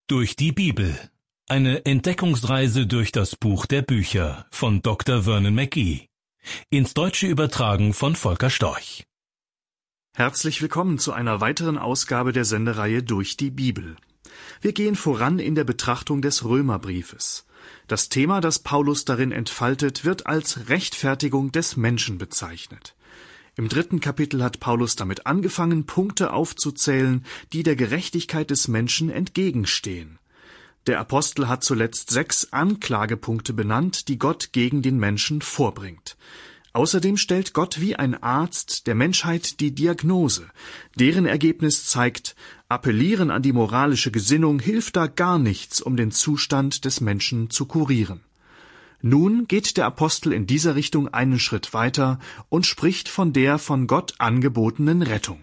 Durch die Bibel. Eine Entdeckungsreise durch das Buch der Bücher von Dr. Vernon McGee. Ins Deutsche übertragen von Volker Storch. Herzlich willkommen zu einer weiteren Ausgabe der Sendereihe Durch die Bibel. Wir gehen voran in der Betrachtung des Römerbriefes. Das Thema, das Paulus darin entfaltet, wird als Rechtfertigung des Menschen bezeichnet. Im 3. Kapitel hat Paulus damit angefangen, Punkte aufzuzählen, die der Gerechtigkeit des Menschen entgegenstehen. Der Apostel hat zuletzt 6 Anklagepunkte benannt, die Gott gegen den Menschen vorbringt. Außerdem stellt Gott wie ein Arzt der Menschheit die Diagnose. Deren Ergebnis zeigt, Appellieren an die moralische Gesinnung hilft da gar nichts, um den Zustand des Menschen zu kurieren. Nun geht der Apostel in dieser Richtung einen Schritt weiter und spricht von der von Gott angebotenen Rettung.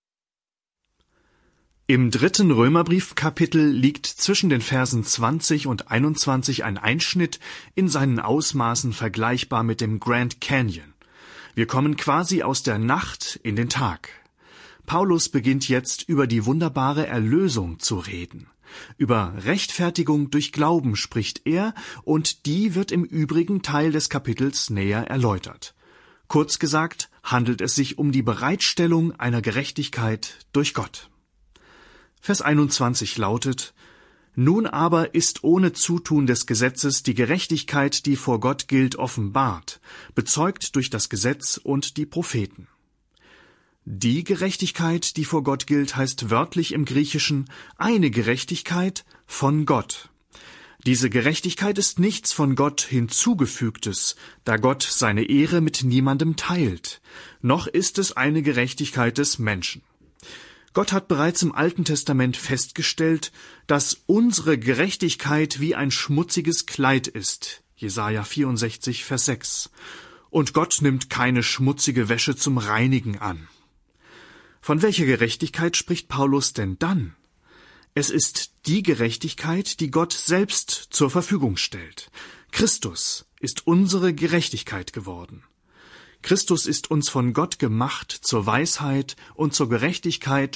Im 3. Römerbriefkapitel liegt zwischen den Versen 20 und 21 ein Einschnitt in seinen Ausmaßen vergleichbar mit dem Grand Canyon. Wir kommen quasi aus der Nacht in den Tag. Paulus beginnt jetzt über die wunderbare Erlösung zu reden. Über Rechtfertigung durch Glauben spricht er, und die wird im übrigen Teil des Kapitels näher erläutert. Kurz gesagt handelt es sich um die Bereitstellung einer Gerechtigkeit durch Gott. Vers 21 lautet: Nun aber ist ohne Zutun des Gesetzes die Gerechtigkeit, die vor Gott gilt, offenbart, bezeugt durch das Gesetz und die Propheten. Die Gerechtigkeit, die vor Gott gilt, heißt wörtlich im Griechischen eine Gerechtigkeit von Gott. Diese Gerechtigkeit ist nichts von Gott hinzugefügtes, da Gott seine Ehre mit niemandem teilt, noch ist es eine Gerechtigkeit des Menschen. Gott hat bereits im Alten Testament festgestellt, dass unsere Gerechtigkeit wie ein schmutziges Kleid ist, Jesaja 64, Vers 6, und Gott nimmt keine schmutzige Wäsche zum Reinigen an. Von welcher Gerechtigkeit spricht Paulus denn dann? Es ist die Gerechtigkeit, die Gott selbst zur Verfügung stellt. Christus ist unsere Gerechtigkeit geworden. Christus ist uns von Gott gemacht zur Weisheit und zur Gerechtigkeit